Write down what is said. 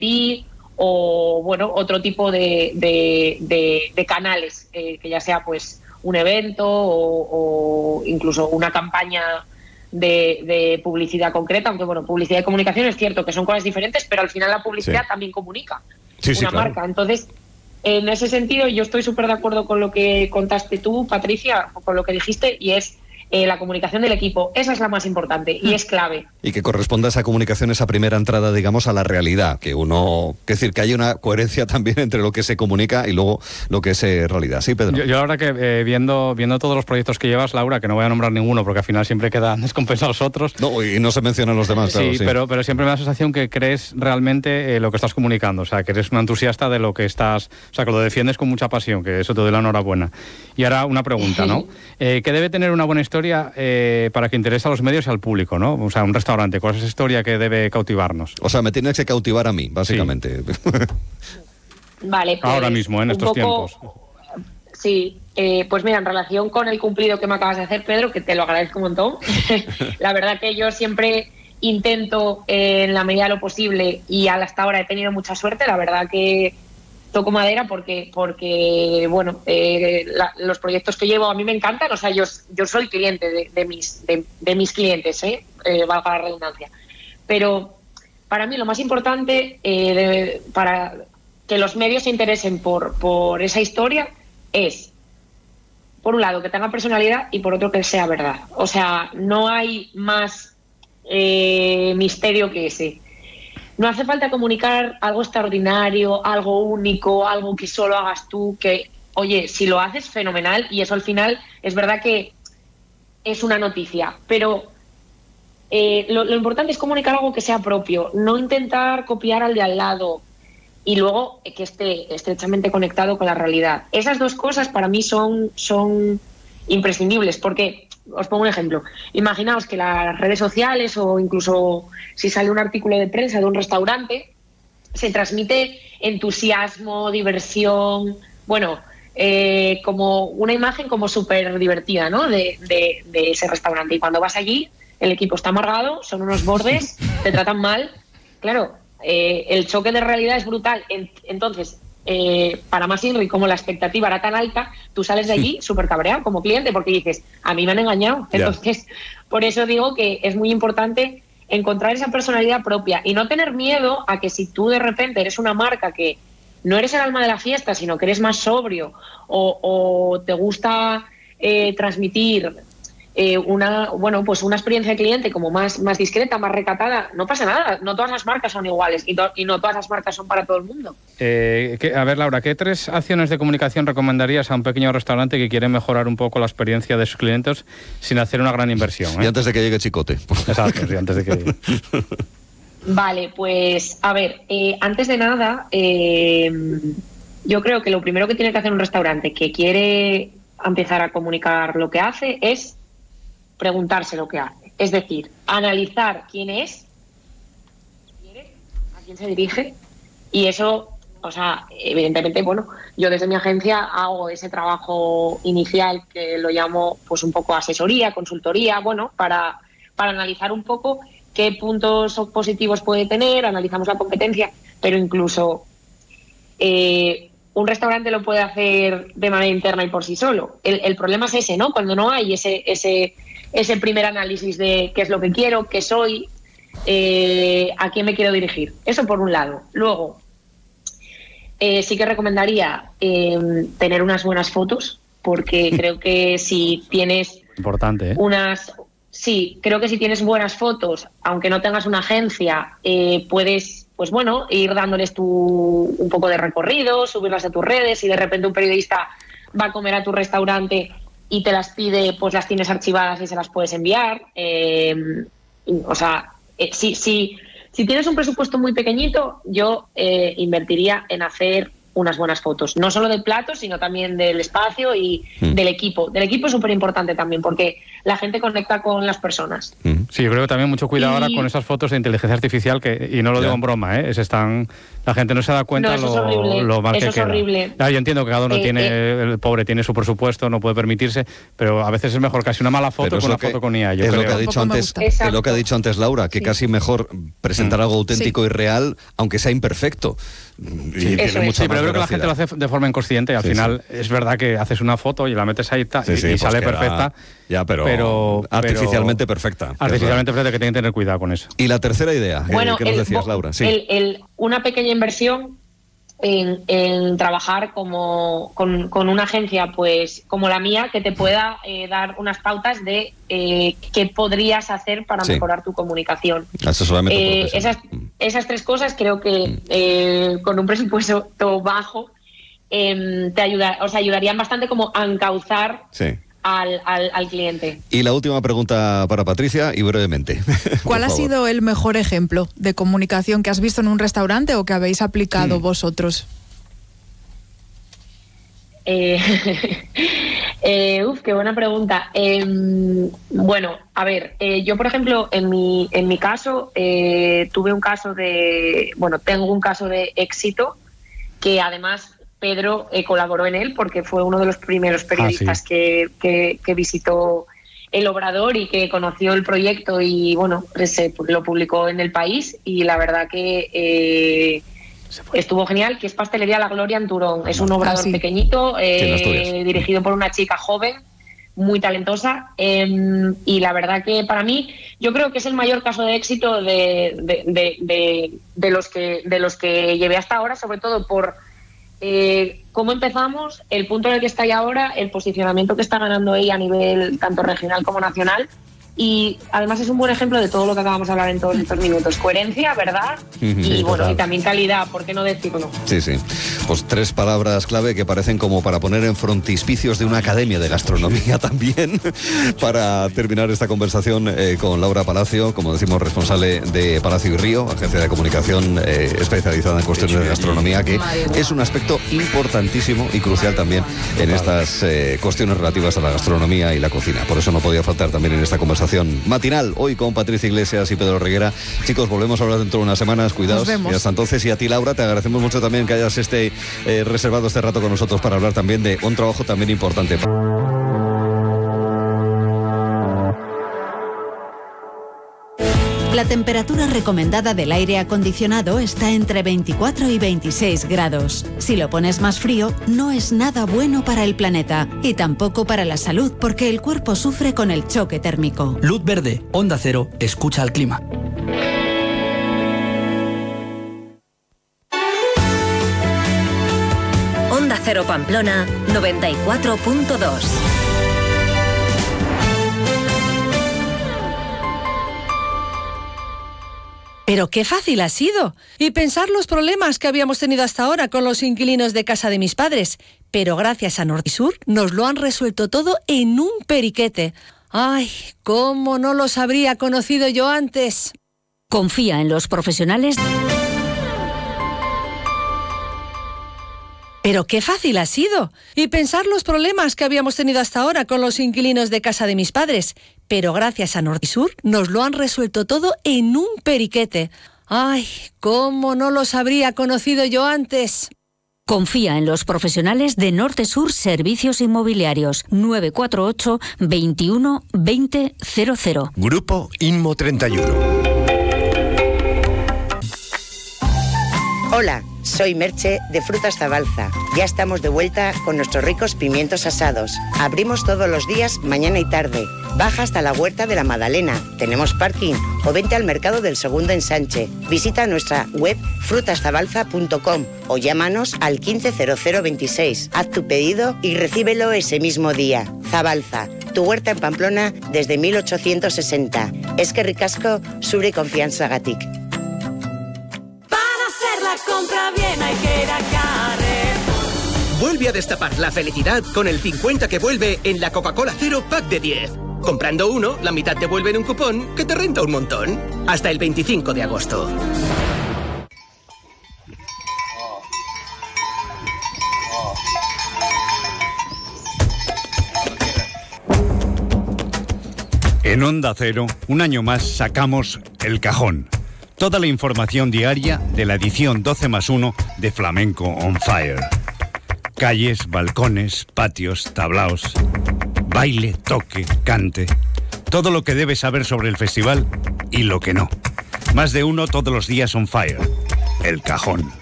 B2B o, bueno, otro tipo de canales, que ya sea pues un evento o incluso una campaña de publicidad concreta, aunque bueno, publicidad y comunicación es cierto que son cosas diferentes, pero al final la publicidad también comunica una marca. Entonces, en ese sentido, yo estoy súper de acuerdo con lo que contaste tú, Patricia, con lo que dijiste, y es la comunicación del equipo. Esa es la más importante y es clave. Y que corresponda esa comunicación, esa primera entrada, digamos, a la realidad, que decir, que hay una coherencia también entre lo que se comunica y luego lo que es realidad. Sí, Pedro. Yo la verdad que viendo todos los proyectos que llevas, Laura, que no voy a nombrar ninguno porque al final siempre quedan descompensados otros. No, y no se mencionan los demás, claro. Sí, pero siempre me da la sensación que crees realmente lo que estás comunicando, o sea, que eres un entusiasta de lo que estás, o sea, que lo defiendes con mucha pasión, que eso te doy la enhorabuena. Y ahora una pregunta, ¿no? ¿Qué debe tener una buena historia para que interese a los medios y al público, ¿no? O sea, un restaurante, ¿cuál es esa historia que debe cautivarnos? O sea, me tienes que cautivar a mí, básicamente. Sí. Vale. Pues, ahora mismo, en estos tiempos. Sí, pues mira, en relación con el cumplido que me acabas de hacer, Pedro, que te lo agradezco un montón, la verdad que yo siempre intento, en la medida de lo posible, y hasta ahora he tenido mucha suerte, la verdad que toco madera porque bueno, los proyectos que llevo a mí me encantan, o sea, yo soy cliente de mis clientes, valga la redundancia, pero para mí lo más importante para que los medios se interesen por esa historia es, por un lado, que tenga personalidad y por otro, que sea verdad. O sea, no hay más misterio que ese. No hace falta comunicar algo extraordinario, algo único, algo que solo hagas tú, que, oye, si lo haces, fenomenal, y eso al final es verdad que es una noticia, pero lo importante es comunicar algo que sea propio, no intentar copiar al de al lado y luego que esté estrechamente conectado con la realidad. Esas dos cosas para mí son imprescindibles, porque os pongo un ejemplo. Imaginaos que las redes sociales o incluso si sale un artículo de prensa de un restaurante, se transmite entusiasmo, diversión, bueno, como una imagen como súper divertida, ¿no? de ese restaurante. Y cuando vas allí, el equipo está amargado, son unos bordes, te tratan mal. Claro, el choque de realidad es brutal. Entonces, para más Inri, como la expectativa era tan alta, tú sales de allí súper cabreado como cliente porque dices, a mí me han engañado. Entonces, por eso digo que es muy importante encontrar esa personalidad propia y no tener miedo a que si tú de repente eres una marca que no eres el alma de la fiesta, sino que eres más sobrio o te gusta transmitir una experiencia de cliente como más discreta, más recatada, no pasa nada, no todas las marcas son iguales y no todas las marcas son para todo el mundo. A ver, Laura, ¿qué 3 acciones de comunicación recomendarías a un pequeño restaurante que quiere mejorar un poco la experiencia de sus clientes sin hacer una gran inversión? Y antes de que llegue Chicote. Exacto, sí, antes de que llegue. Vale, pues a ver, antes de nada, yo creo que lo primero que tiene que hacer un restaurante que quiere empezar a comunicar lo que hace es preguntarse lo que hace. Es decir, analizar quién es, a quién se dirige, y eso, o sea, evidentemente, bueno, yo desde mi agencia hago ese trabajo inicial que lo llamo pues un poco asesoría, consultoría, bueno, para analizar un poco qué puntos positivos puede tener, analizamos la competencia, pero incluso un restaurante lo puede hacer de manera interna y por sí solo. El problema es ese, ¿no? Cuando no hay ese primer análisis de qué es lo que quiero, qué soy, a quién me quiero dirigir. Eso por un lado. Luego, sí que recomendaría tener unas buenas fotos, porque creo que si tienes importante, sí, creo que si tienes buenas fotos, aunque no tengas una agencia, puedes, pues bueno, ir dándoles un poco de recorrido, subirlas a tus redes, y de repente un periodista va a comer a tu restaurante y te las pide, pues las tienes archivadas y se las puedes enviar. O sea, si tienes un presupuesto muy pequeñito, yo invertiría en hacer unas buenas fotos, no solo del plato, sino también del espacio y del equipo. Del equipo es súper importante también, porque la gente conecta con las personas. Sí, yo creo que también mucho cuidado ahora con esas fotos de inteligencia artificial, y no lo digo en broma, la gente no se da cuenta lo mal que queda. Eso es horrible. Claro, yo entiendo que cada uno el pobre tiene su presupuesto, no puede permitirse, pero a veces es mejor casi una mala foto que una foto con IA. Es lo que ha dicho antes Laura, que casi mejor presentar algo auténtico y real, aunque sea imperfecto. Sí, pero creo que la gente lo hace de forma inconsciente. Al final es verdad que haces una foto y la metes ahí y sale perfecta. Ya, pero artificialmente perfecta. Artificialmente perfecta, que tienen que tener cuidado con eso. Y la tercera idea, bueno, que nos decías, Laura. Sí. Una pequeña inversión en trabajar con una agencia pues como la mía, que te pueda dar unas pautas de qué podrías hacer para mejorar tu comunicación. Asesoramiento esas 3 cosas creo que con un presupuesto bajo os ayudarían bastante como a encauzar al cliente. Y la última pregunta para Patricia, y brevemente. ¿Cuál ha sido el mejor ejemplo de comunicación que has visto en un restaurante o que habéis aplicado vosotros? Qué buena pregunta. Bueno, a ver, yo por ejemplo, en mi caso, tengo un caso de éxito que además Pedro colaboró en él porque fue uno de los primeros periodistas que visitó el Obrador y que conoció el proyecto y bueno, lo publicó en El País, y la verdad que estuvo genial, que es Pastelería La Gloria en Turón. Es un obrador pequeñito, dirigido por una chica joven, muy talentosa, y la verdad que para mí yo creo que es el mayor caso de éxito de los que llevé hasta ahora, sobre todo por cómo empezamos, el punto en el que está ahí ahora, el posicionamiento que está ganando ella a nivel tanto regional como nacional. Y además es un buen ejemplo de todo lo que acabamos de hablar en todos estos minutos. Coherencia, ¿verdad? Y bueno, y también calidad, ¿por qué no decirlo? Sí. Pues 3 palabras clave que parecen como para poner en frontispicios de una academia de gastronomía también, para terminar esta conversación con Laura Palacio, como decimos, responsable de Palacio y Río, agencia de comunicación especializada en cuestiones de gastronomía, que es un aspecto importantísimo y crucial también en estas cuestiones relativas a la gastronomía y la cocina. Por eso no podía faltar también en esta conversación matinal hoy con Patricia Iglesias y Pedro Reguera. Chicos, volvemos a hablar dentro de unas semanas, cuidaos. Y hasta entonces, y a ti, Laura, te agradecemos mucho también que hayas reservado este rato con nosotros para hablar también de un trabajo también importante. La temperatura recomendada del aire acondicionado está entre 24 y 26 grados. Si lo pones más frío, no es nada bueno para el planeta y tampoco para la salud, porque el cuerpo sufre con el choque térmico. Luz verde, Onda Cero, escucha al clima. Onda Cero Pamplona 94.2. Pero qué fácil ha sido. Y pensar los problemas que habíamos tenido hasta ahora con los inquilinos de casa de mis padres. Pero gracias a Nortisur nos lo han resuelto todo en un periquete. ¡Ay, cómo no los habría conocido yo antes! Confía en los profesionales. Pero qué fácil ha sido. Y pensar los problemas que habíamos tenido hasta ahora con los inquilinos de casa de mis padres. Pero gracias a Nortisur nos lo han resuelto todo en un periquete. ¡Ay, cómo no los habría conocido yo antes! Confía en los profesionales de Nortesur Servicios Inmobiliarios. 948 21 20 00. Grupo Inmo 31. Hola, soy Merche de Frutas Zabalza. Ya estamos de vuelta con nuestros ricos pimientos asados. Abrimos todos los días, mañana y tarde. Baja hasta la Huerta de la Madalena. Tenemos parking. O vente al Mercado del Segundo Ensanche. Visita nuestra web frutaszabalza.com o llámanos al 150026. Haz tu pedido y recíbelo ese mismo día. Zabalza, tu huerta en Pamplona desde 1860. Eskerrik asko, zure konfiantzagatik. Compra bien, hay que ir a Carrefour. Vuelve a destapar la felicidad con el 50 que vuelve en la Coca-Cola Cero Pack de 10. Comprando uno, la mitad te vuelve en un cupón que te renta un montón. Hasta el 25 de agosto. En Onda Cero, un año más sacamos El Cajón. Toda la información diaria de la edición 12+1 de Flamenco on Fire. Calles, balcones, patios, tablaos, baile, toque, cante. Todo lo que debes saber sobre el festival y lo que no. Más de uno todos los días on Fire. El Cajón.